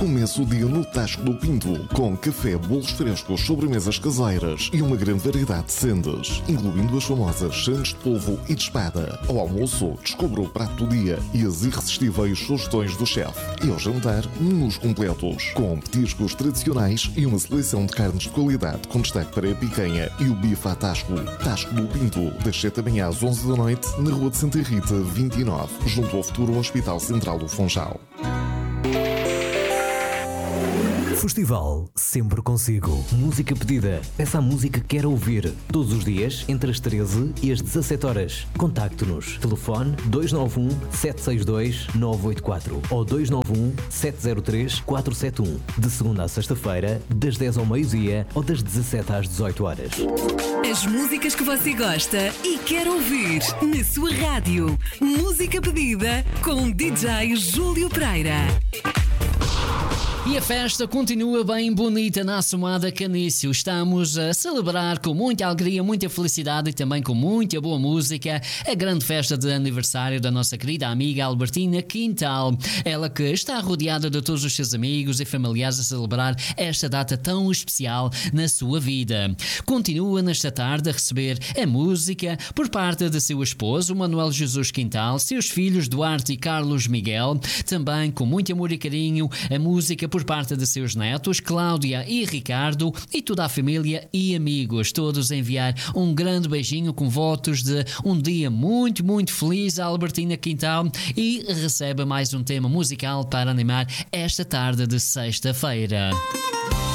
Comece o dia no Tasco do Pinto, com café, bolos frescos, sobremesas caseiras e uma grande variedade de sendas, incluindo as famosas sandes de polvo e de espada. Ao almoço, descubra o prato do dia e as irresistíveis sugestões do chefe. E ao jantar, menus completos, com petiscos tradicionais e uma seleção de carnes de qualidade, com destaque para a picanha e o bife à Tasco. Tasco do Pinto, das 7 da manhã às 11 da noite, na Rua de Santa Rita, 29, junto ao futuro Hospital Central do Funchal. Festival sempre consigo. Música pedida. Peça a música que quer ouvir. Todos os dias, entre as 13 e as 17 horas. Contacte-nos. Telefone 291 762 984 ou 291 703 471. De segunda a sexta-feira, das 10 ao meio-dia ou das 17 às 18 horas. As músicas que você gosta e quer ouvir na sua rádio. Música pedida com DJ Júlio Pereira. E a festa continua bem bonita na Assomada Canício. Estamos a celebrar com muita alegria, muita felicidade e também com muita boa música a grande festa de aniversário da nossa querida amiga Albertina Quintal. Ela que está rodeada de todos os seus amigos e familiares a celebrar esta data tão especial na sua vida. Continua nesta tarde a receber a música por parte de seu esposo Manuel Jesus Quintal, seus filhos Duarte e Carlos Miguel, também com muito amor e carinho a música por parte de seus netos, Cláudia e Ricardo, e toda a família e amigos, todos a enviar um grande beijinho com votos de um dia muito, muito feliz à Albertina Quintal e recebe mais um tema musical para animar esta tarde de sexta-feira.